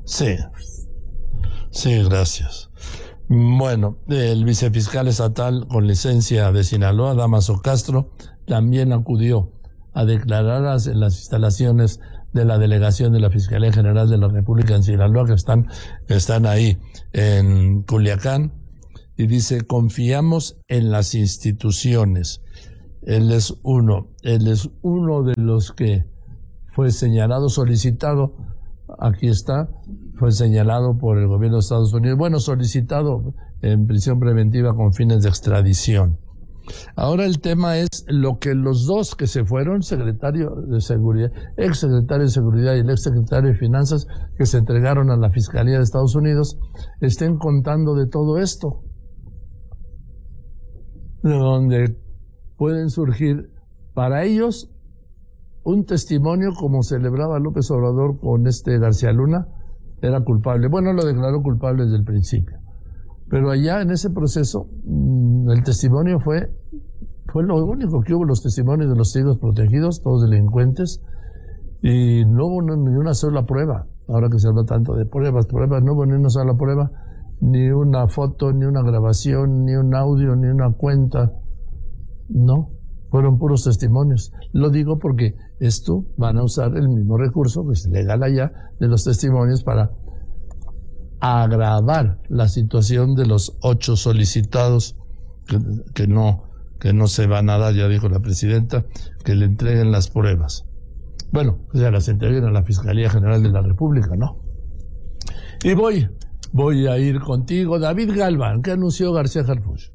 Sí, sí, gracias. Bueno, el vicefiscal estatal con licencia de Sinaloa, Dámaso Castro, también acudió a declarar en las instalaciones de la delegación de la Fiscalía General de la República en Sinaloa, que están ahí en Culiacán, y dice: confiamos en las instituciones. Él es uno de los que fue señalado, solicitado, aquí está, fue señalado por el gobierno de Estados Unidos, solicitado en prisión preventiva con fines de extradición. Ahora el tema es lo que los dos que se fueron, secretario de Seguridad, ex secretario de Seguridad y el ex secretario de Finanzas, que se entregaron a la Fiscalía de Estados Unidos, estén contando de todo esto, de donde pueden surgir para ellos un testimonio, como celebraba López Obrador con García Luna. Era culpable. Bueno, lo declaró culpable desde el principio. Pero allá en ese proceso, el testimonio fue lo único que hubo, los testimonios de los testigos protegidos, todos delincuentes, y no hubo ni una sola prueba. Ahora que se habla tanto de pruebas, no hubo ni una sola prueba, ni una foto, ni una grabación, ni un audio, ni una cuenta. No, fueron puros testimonios. Lo digo porque esto van a usar el mismo recurso, que es legal allá, de los testimonios para agravar la situación de los 8 solicitados que no se van a dar. Ya dijo la presidenta que le entreguen las pruebas. Bueno, pues ya las entreguen a la Fiscalía General de la República, ¿no? Y voy a ir contigo, David Galván. ¿Qué anunció García Harfuch?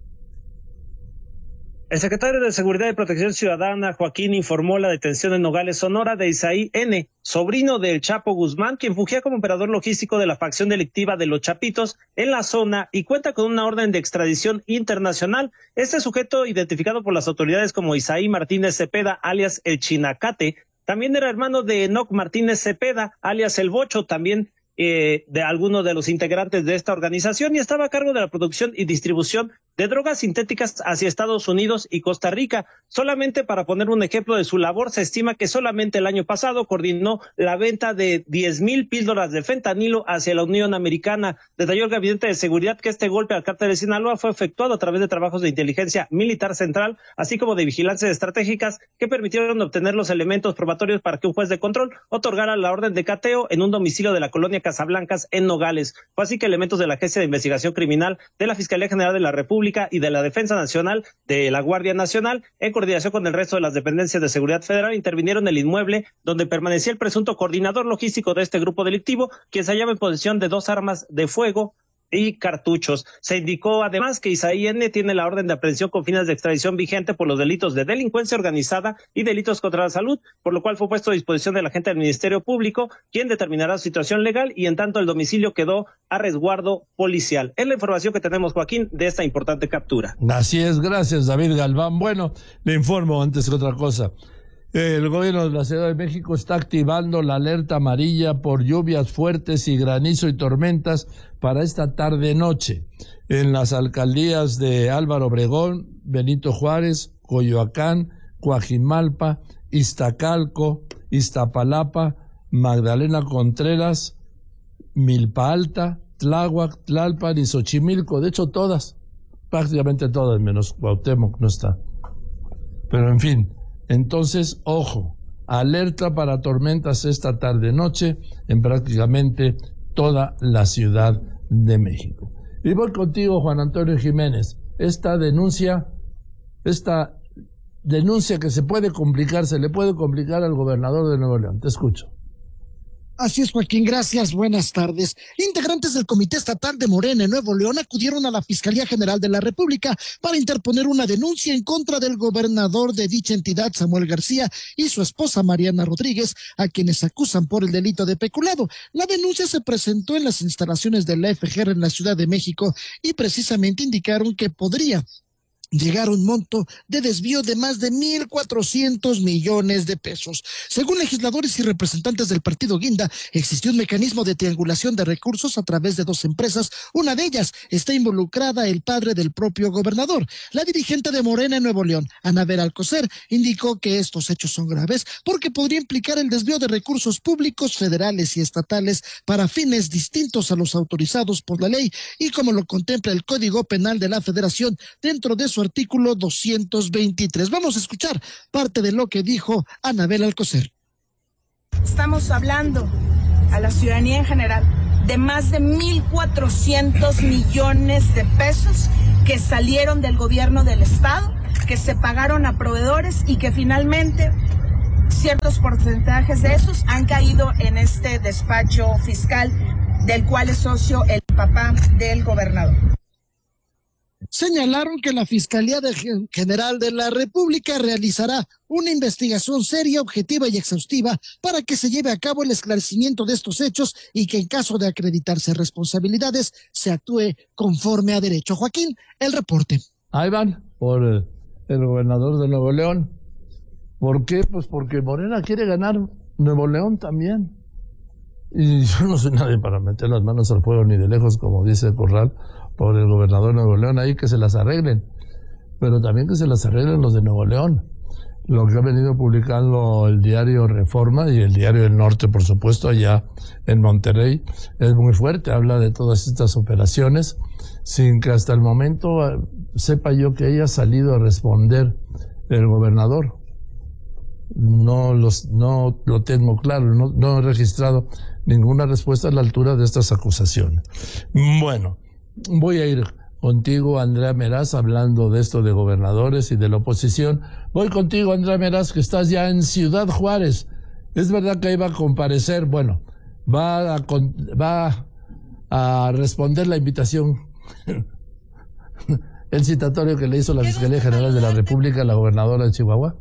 El secretario de Seguridad y Protección Ciudadana, Joaquín, informó la detención en Nogales, Sonora, de Isaí N., sobrino del Chapo Guzmán, quien fungía como operador logístico de la facción delictiva de Los Chapitos en la zona y cuenta con una orden de extradición internacional. Este sujeto, identificado por las autoridades como Isaí Martínez Cepeda, alias El Chinacate, también era hermano de Enoc Martínez Cepeda, alias El Bocho, también de algunos de los integrantes de esta organización, y estaba a cargo de la producción y distribución de drogas sintéticas hacia Estados Unidos y Costa Rica. Solamente para poner un ejemplo de su labor, se estima que solamente el año pasado coordinó la venta de 10,000 píldoras de fentanilo hacia la Unión Americana. Detalló el Gabinete de Seguridad que este golpe al cártel de Sinaloa fue efectuado a través de trabajos de inteligencia militar central, así como de vigilancia estratégicas, que permitieron obtener los elementos probatorios para que un juez de control otorgara la orden de cateo en un domicilio de la colonia Casablancas en Nogales. Fue así que elementos de la Agencia de Investigación Criminal, de la Fiscalía General de la República y de la Defensa Nacional, de la Guardia Nacional, en coordinación con el resto de las dependencias de seguridad federal, intervinieron en el inmueble donde permanecía el presunto coordinador logístico de este grupo delictivo, quien se hallaba en posesión de 2 armas de fuego y cartuchos. Se indicó además que Isaí N. tiene la orden de aprehensión con fines de extradición vigente por los delitos de delincuencia organizada y delitos contra la salud, por lo cual fue puesto a disposición del agente del Ministerio Público, quien determinará su situación legal, y en tanto el domicilio quedó a resguardo policial. Es la información que tenemos, Joaquín, de esta importante captura. Así es, gracias, David Galván. Bueno, le informo antes que otra cosa. El gobierno de la Ciudad de México está activando la alerta amarilla por lluvias fuertes y granizo y tormentas para esta tarde-noche en las alcaldías de Álvaro Obregón, Benito Juárez, Coyoacán, Coajimalpa, Iztacalco, Iztapalapa, Magdalena Contreras, Milpa Alta, Tláhuac, Tlalpan y Xochimilco. De hecho, todas, prácticamente todas, menos Cuauhtémoc no está. Pero en fin. Entonces, ojo, alerta para tormentas esta tarde-noche en prácticamente toda la Ciudad de México. Y voy contigo, Juan Antonio Jiménez. Esta denuncia que se le puede complicar al gobernador de Nuevo León. Te escucho. Así es, Joaquín, gracias, buenas tardes. Integrantes del Comité Estatal de Morena en Nuevo León acudieron a la Fiscalía General de la República para interponer una denuncia en contra del gobernador de dicha entidad, Samuel García, y su esposa Mariana Rodríguez, a quienes acusan por el delito de peculado. La denuncia se presentó en las instalaciones de la FGR en la Ciudad de México y precisamente indicaron que podría llegar a un monto de desvío de más de 1,400 millones de pesos. Según legisladores y representantes del partido Guinda, existió un mecanismo de triangulación de recursos a través de 2 empresas. Una de ellas está involucrada el padre del propio gobernador. La dirigente de Morena en Nuevo León, Anabel Alcocer, indicó que estos hechos son graves porque podría implicar el desvío de recursos públicos federales y estatales para fines distintos a los autorizados por la ley y como lo contempla el Código Penal de la Federación dentro de su artículo 223. Vamos a escuchar parte de lo que dijo Anabel Alcocer. Estamos hablando a la ciudadanía en general de más de 1,400 millones de pesos que salieron del gobierno del estado, que se pagaron a proveedores y que finalmente ciertos porcentajes de esos han caído en este despacho fiscal del cual es socio el papá del gobernador. Señalaron que la Fiscalía General de la República realizará una investigación seria, objetiva y exhaustiva para que se lleve a cabo el esclarecimiento de estos hechos y que en caso de acreditarse responsabilidades se actúe conforme a derecho. Joaquín, el reporte. Ahí van por el gobernador de Nuevo León. ¿Por qué? Pues porque Morena quiere ganar Nuevo León también. Y yo no soy nadie para meter las manos al fuego ni de lejos, como dice Corral, por el gobernador de Nuevo León, ahí que se las arreglen, pero también que se las arreglen los de Nuevo León. Lo que ha venido publicando el diario Reforma y el diario del Norte, por supuesto, allá en Monterrey, es muy fuerte, habla de todas estas operaciones, sin que hasta el momento sepa yo que haya salido a responder el gobernador. No lo tengo claro, no he registrado ninguna respuesta a la altura de estas acusaciones. Bueno, voy a ir contigo, Andrea Meraz, hablando de esto de gobernadores y de la oposición. Voy contigo, Andrea Meraz, que estás ya en Ciudad Juárez. Es verdad que iba a comparecer, bueno, va a responder la invitación, el citatorio que le hizo la Fiscalía General de la República a la gobernadora de Chihuahua.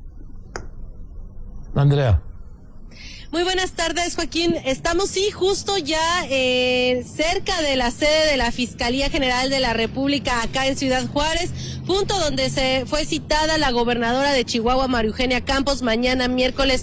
Andrea. Muy buenas tardes, Joaquín. Estamos, sí, justo ya cerca de la sede de la Fiscalía General de la República, acá en Ciudad Juárez, punto donde se fue citada la gobernadora de Chihuahua, María Eugenia Campos, mañana miércoles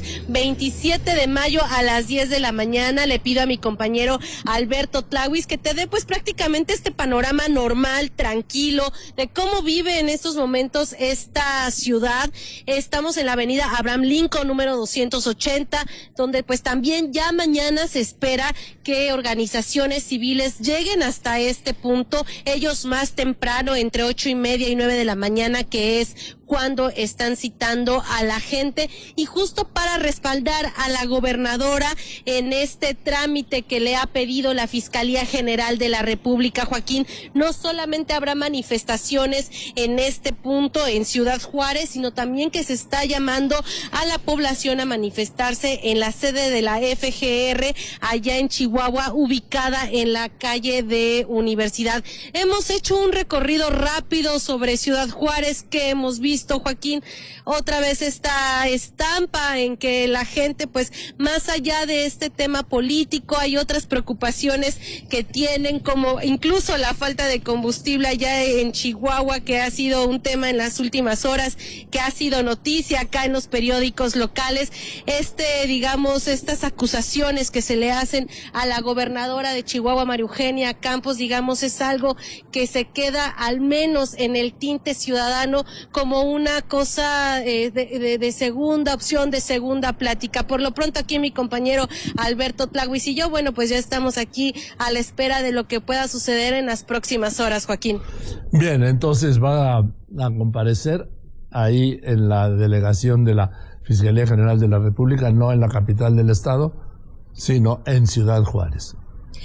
27 de mayo a las 10 de la mañana. Le pido a mi compañero Alberto Tlahuis que te dé pues prácticamente este panorama normal, tranquilo, de cómo vive en estos momentos esta ciudad. Estamos en la avenida Abraham Lincoln, número 280, donde pues también ya mañana se espera que organizaciones civiles lleguen hasta este punto, ellos más temprano, entre 8:30 y 9 de la mañana, que es cuando están citando a la gente, y justo para respaldar a la gobernadora en este trámite que le ha pedido la Fiscalía General de la República, Joaquín. No solamente habrá manifestaciones en este punto en Ciudad Juárez, sino también que se está llamando a la población a manifestarse en la sede de la FGR allá en Chihuahua, ubicada en la calle de Universidad. Hemos hecho un recorrido rápido sobre Ciudad Juárez que hemos visto, Joaquín, otra vez esta estampa en que la gente, pues más allá de este tema político, hay otras preocupaciones que tienen, como incluso la falta de combustible allá en Chihuahua, que ha sido un tema en las últimas horas, que ha sido noticia acá en los periódicos locales. Digamos, estas acusaciones que se le hacen a la gobernadora de Chihuahua, María Eugenia Campos, digamos, es algo que se queda al menos en el tinte ciudadano como una cosa de segunda opción, de segunda plática. Por lo pronto, aquí mi compañero Alberto Tlahuis y yo, bueno, pues ya estamos aquí a la espera de lo que pueda suceder en las próximas horas, Joaquín. Bien, entonces va a comparecer ahí en la delegación de la Fiscalía General de la República, no en la capital del estado, sino en Ciudad Juárez.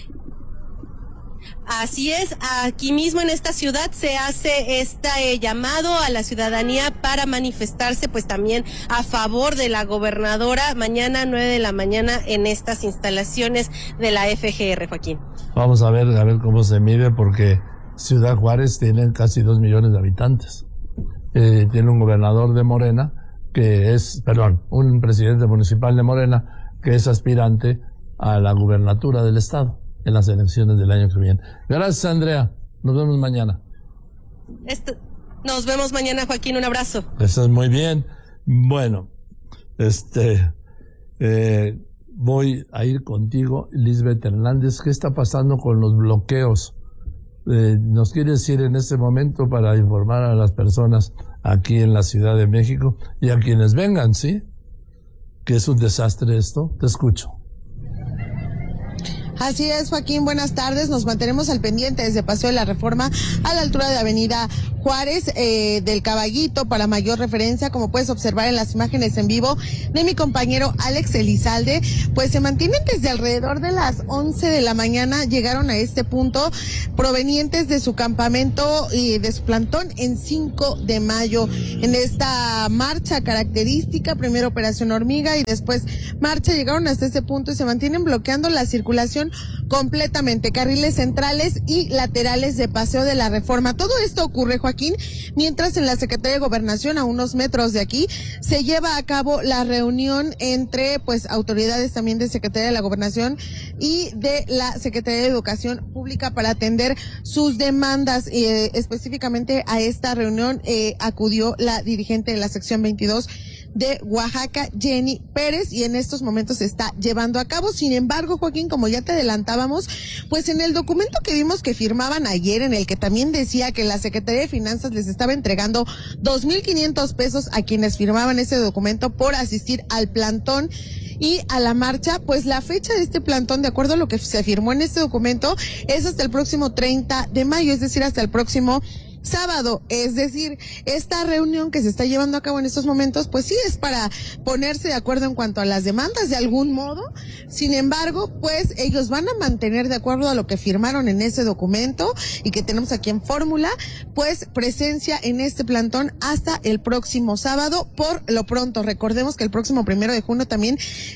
Así es, aquí mismo en esta ciudad se hace este llamado a la ciudadanía para manifestarse pues también a favor de la gobernadora mañana 9 de la mañana en estas instalaciones de la FGR, Joaquín. Vamos a ver cómo se mide, porque Ciudad Juárez tiene casi 2 millones de habitantes. Tiene un gobernador de Morena un presidente municipal de Morena que es aspirante a la gubernatura del estado en las elecciones del año que viene. Gracias, Andrea. Nos vemos mañana. Nos vemos mañana, Joaquín, un abrazo. Eso es muy bien. Bueno, voy a ir contigo, Lisbeth Hernández. ¿Qué está pasando con los bloqueos? ¿Nos quiere decir en este momento para informar a las personas aquí en la Ciudad de México y a quienes vengan, sí? Que es un desastre esto. Te escucho. Así es, Joaquín, buenas tardes. Nos mantenemos al pendiente desde Paseo de la Reforma a la altura de Avenida Juárez, del Caballito, para mayor referencia, como puedes observar en las imágenes en vivo de mi compañero Alex Elizalde, pues se mantienen desde alrededor de las 11 de la mañana, llegaron a este punto provenientes de su campamento y de su plantón en 5 de mayo. En esta marcha característica, primero Operación Hormiga y después marcha, llegaron hasta este punto y se mantienen bloqueando la circulación completamente, carriles centrales y laterales de Paseo de la Reforma. Todo esto ocurre, Joaquín, mientras en la Secretaría de Gobernación, a unos metros de aquí, se lleva a cabo la reunión entre autoridades también de Secretaría de la Gobernación y de la Secretaría de Educación Pública para atender sus demandas. Específicamente a esta reunión acudió la dirigente de la sección 22 de Oaxaca, Jenny Pérez, y en estos momentos se está llevando a cabo. Sin embargo, Joaquín, como ya te adelantábamos, pues en el documento que vimos que firmaban ayer, en el que también decía que la Secretaría de Finanzas les estaba entregando 2,500 pesos a quienes firmaban ese documento por asistir al plantón y a la marcha, pues la fecha de este plantón, de acuerdo a lo que se firmó en este documento, es hasta el próximo 30 de mayo, es decir, hasta el próximo sábado. Es decir, esta reunión que se está llevando a cabo en estos momentos, pues sí es para ponerse de acuerdo en cuanto a las demandas de algún modo. Sin embargo, pues ellos van a mantener, de acuerdo a lo que firmaron en ese documento y que tenemos aquí en fórmula, pues presencia en este plantón hasta el próximo sábado. Por lo pronto, recordemos que el próximo 1 de junio también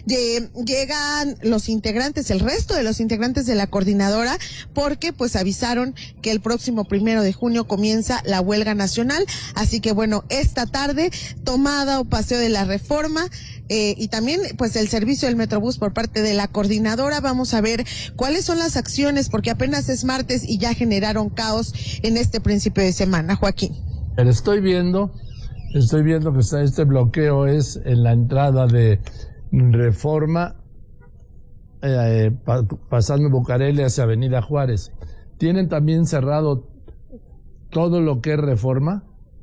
llegan los integrantes, el resto de los integrantes de la coordinadora, porque pues avisaron que el próximo 1 de junio comienza la huelga nacional. Así que bueno, esta tarde tomada o Paseo de la Reforma y también pues el servicio del Metrobús por parte de la coordinadora. Vamos a ver cuáles son las acciones, porque apenas es martes y ya generaron caos en este principio de semana, Joaquín. Pero estoy viendo que está este bloqueo es en la entrada de Reforma, pasando Bucareli hacia Avenida Juárez. Tienen también cerrado todo lo que es Reforma.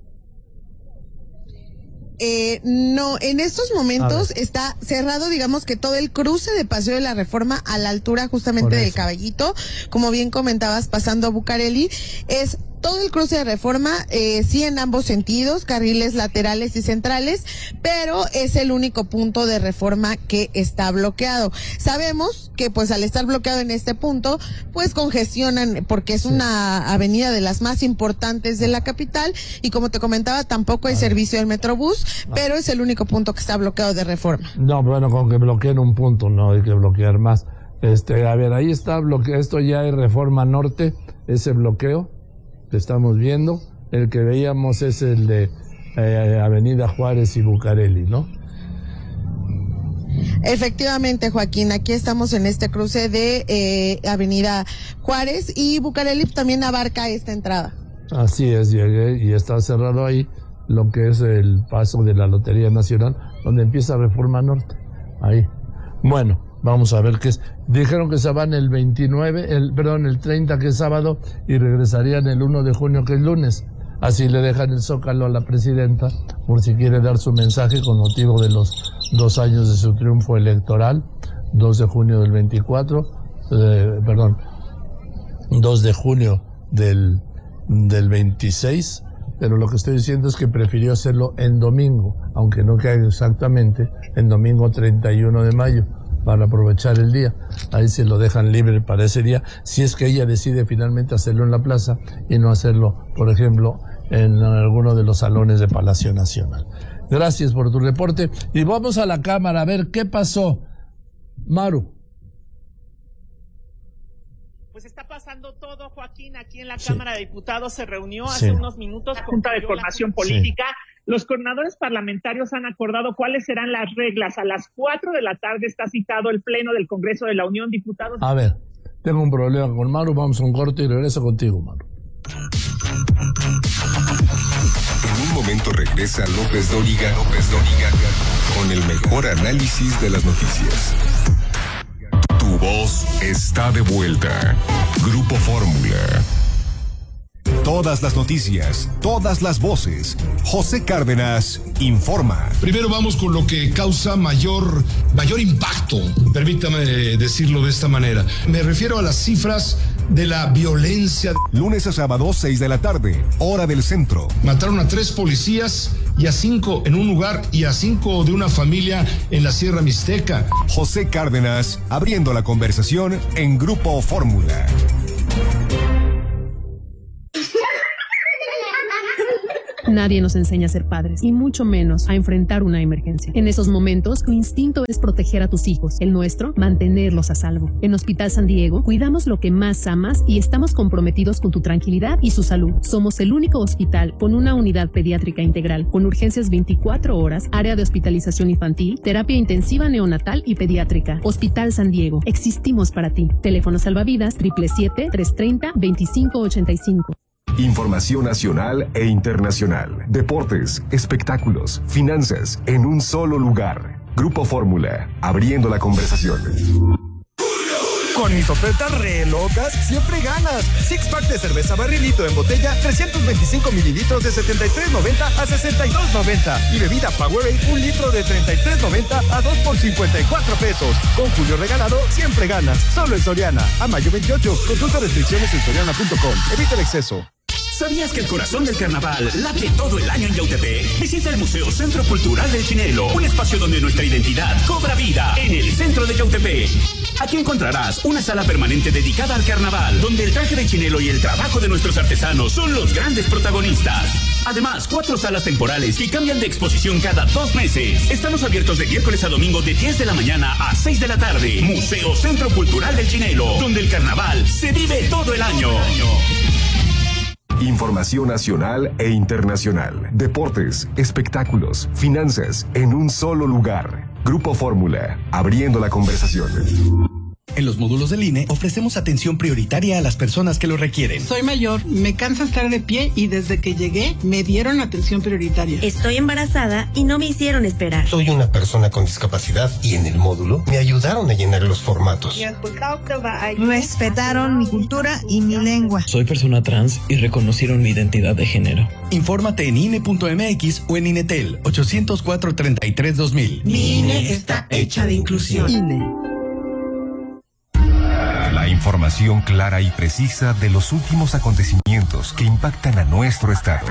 No, en estos momentos está cerrado, digamos que todo el cruce de Paseo de la Reforma a la altura justamente del Caballito, como bien comentabas, pasando a Bucareli, es todo el cruce de Reforma, sí en ambos sentidos, carriles laterales y centrales, pero es el único punto de Reforma que está bloqueado. Sabemos que pues al estar bloqueado en este punto, pues congestionan, porque es una avenida de las más importantes de la capital, y como te comentaba, tampoco hay servicio del Metrobús, pero es el único punto que está bloqueado de Reforma. No, bueno, con que bloqueen un punto, no hay que bloquear más. A ver, ahí está bloqueado, esto ya es Reforma Norte, ese bloqueo que estamos viendo. El que veíamos es el de Avenida Juárez y Bucareli, ¿no? Efectivamente, Joaquín, aquí estamos en este cruce de Avenida Juárez, y Bucareli también abarca esta entrada. Así es, llegué y está cerrado ahí lo que es el paso de la Lotería Nacional, donde empieza Reforma Norte. Ahí. Bueno, vamos a ver qué es. Dijeron que se van el 30, que es sábado, y regresarían el 1 de junio, que es lunes. Así le dejan el Zócalo a la presidenta, por si quiere dar su mensaje con motivo de los 2 años de su triunfo electoral, 2 de junio del 2 de junio del 26, pero lo que estoy diciendo es que prefirió hacerlo en domingo, aunque no caiga exactamente en domingo 31 de mayo, para aprovechar el día. Ahí se lo dejan libre para ese día, si es que ella decide finalmente hacerlo en la plaza y no hacerlo, por ejemplo, en alguno de los salones de Palacio Nacional. Gracias por tu reporte, y vamos a la Cámara a ver qué pasó. Maru. Pues está pasando todo, Joaquín. Aquí en la Cámara de Diputados se reunió hace unos minutos la Junta de Formación Política. Los coordinadores parlamentarios han acordado cuáles serán las reglas. A las 4 de la tarde está citado el Pleno del Congreso de la Unión. Diputados. A ver, tengo un problema con Maru. Vamos a un corte y regreso contigo, Maru. momento regresa López Dóriga con el mejor análisis de las noticias. Tu voz está de vuelta. Grupo Fórmula. Todas las noticias, todas las voces. José Cárdenas informa. Primero vamos con lo que causa mayor impacto, permítame decirlo de esta manera. Me refiero a las cifras de la violencia. Lunes a sábado, 6 de la tarde, hora del centro. Mataron a 3 policías y a 5 en un lugar y a 5 de una familia en la Sierra Mixteca. José Cárdenas, abriendo la conversación en Grupo Fórmula. Nadie nos enseña a ser padres, y mucho menos a enfrentar una emergencia. En esos momentos, tu instinto es proteger a tus hijos. El nuestro, mantenerlos a salvo. En Hospital San Diego, cuidamos lo que más amas y estamos comprometidos con tu tranquilidad y su salud. Somos el único hospital con una unidad pediátrica integral, con urgencias 24 horas, área de hospitalización infantil, terapia intensiva neonatal y pediátrica. Hospital San Diego, existimos para ti. Teléfono salvavidas 777-330-2585. Información nacional e internacional. Deportes, espectáculos, finanzas, en un solo lugar. Grupo Fórmula, abriendo la conversación. Con mis ofertas re locas, siempre ganas. Six pack de cerveza barrilito en botella, 325 mililitros de 73.90 a 62.90. Y bebida Powerade, 1 litro de 33.90 a 2 por 54 pesos. Con Julio regalado, siempre ganas. Solo en Soriana. A mayo 28. Consulta restricciones en soriana.com. Evita el exceso. ¿Sabías que el corazón del carnaval late todo el año en Yautepec? Visita el Museo Centro Cultural del Chinelo, un espacio donde nuestra identidad cobra vida en el centro de Yautepec. Aquí encontrarás una sala permanente dedicada al carnaval, donde el traje de chinelo y el trabajo de nuestros artesanos son los grandes protagonistas. Además, 4 salas temporales que cambian de exposición cada 2 meses. Estamos abiertos de miércoles a domingo de 10 de la mañana a 6 de la tarde. Museo Centro Cultural del Chinelo, donde el carnaval se vive todo el año. Información nacional e internacional. Deportes, espectáculos, finanzas, en un solo lugar. Grupo Fórmula, abriendo la conversación. En los módulos del INE ofrecemos atención prioritaria a las personas que lo requieren. Soy mayor, me cansa estar de pie y desde que llegué me dieron atención prioritaria. Estoy embarazada y no me hicieron esperar. Soy una persona con discapacidad y en el módulo me ayudaron a llenar los formatos. Respetaron mi cultura y mi lengua. Soy persona trans y reconocieron mi identidad de género. Infórmate en INE.mx o en INETEL 804-33-2000. Mi INE está hecha de inclusión. INE. La información clara y precisa de los últimos acontecimientos que impactan a nuestro estado.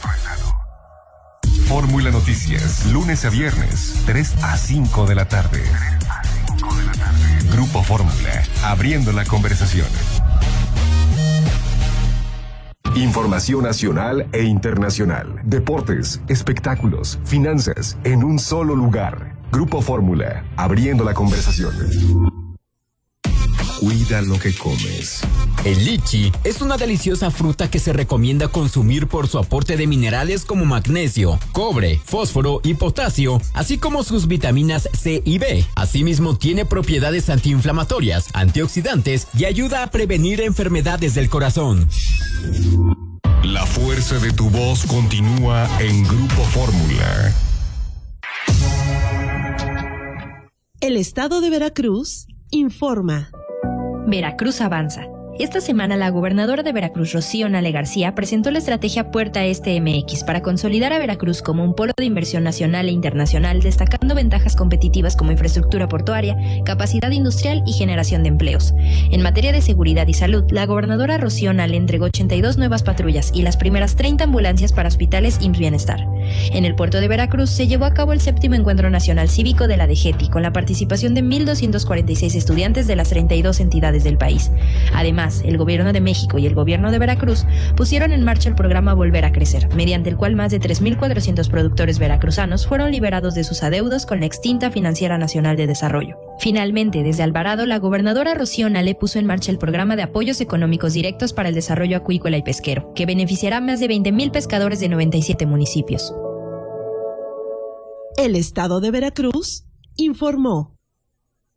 Fórmula Noticias, lunes a viernes, 3 a 5 de la tarde. Grupo Fórmula, abriendo la conversación. Información nacional e internacional. Deportes, espectáculos, finanzas, en un solo lugar. Grupo Fórmula, abriendo la conversación. Cuida lo que comes. El lichi es una deliciosa fruta que se recomienda consumir por su aporte de minerales como magnesio, cobre, fósforo y potasio, así como sus vitaminas C y B. Asimismo, tiene propiedades antiinflamatorias, antioxidantes y ayuda a prevenir enfermedades del corazón. La fuerza de tu voz continúa en Grupo Fórmula. El estado de Veracruz informa. Veracruz avanza. Esta semana la gobernadora de Veracruz, Rocío Nale García, presentó la estrategia Puerta Este MX para consolidar a Veracruz como un polo de inversión nacional e internacional, destacando ventajas competitivas como infraestructura portuaria, capacidad industrial y generación de empleos. En materia de seguridad y salud, la gobernadora Rocío Nale entregó 82 nuevas patrullas y las primeras 30 ambulancias para hospitales IMSS Bienestar. En el puerto de Veracruz se llevó a cabo el 7º Encuentro Nacional Cívico de la DGETI, con la participación de 1,246 estudiantes de las 32 entidades del país. Además, el Gobierno de México y el Gobierno de Veracruz pusieron en marcha el programa Volver a Crecer, mediante el cual más de 3,400 productores veracruzanos fueron liberados de sus adeudos con la extinta Financiera Nacional de Desarrollo. Finalmente, desde Alvarado, la gobernadora Rocío Nale puso en marcha el programa de apoyos económicos directos para el desarrollo acuícola y pesquero, que beneficiará a más de 20,000 pescadores de 97 municipios. El estado de Veracruz informó.